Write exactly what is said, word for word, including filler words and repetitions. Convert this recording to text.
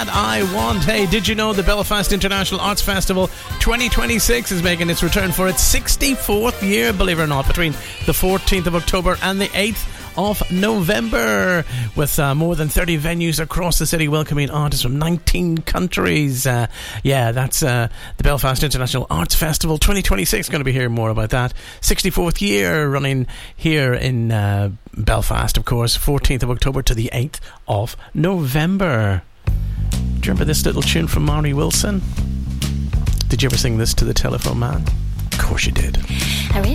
And I want, hey, did you know the Belfast International Arts Festival twenty twenty-six is making its return for its sixty-fourth year, believe it or not, between the fourteenth of October and the eighth of November, with uh, more than thirty venues across the city welcoming artists from nineteen countries. Uh, yeah, that's uh, the Belfast International Arts Festival twenty twenty-six. Going to be hearing more about that. sixty-fourth year running here in uh, Belfast, of course, fourteenth of October to the eighth of November. Do you remember this little tune from Maury Wilson? Did you ever sing this to the Telephone Man? Of course you did.